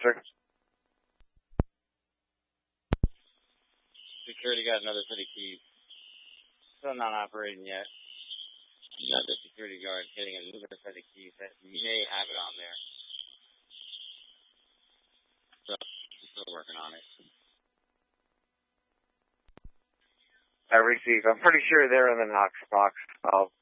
sir. Security got another set of keys. Still not operating yet. Another security guard getting another set of keys that may have it on there. So, still working on it. I received. I'm pretty sure they're in the Knox box. I'll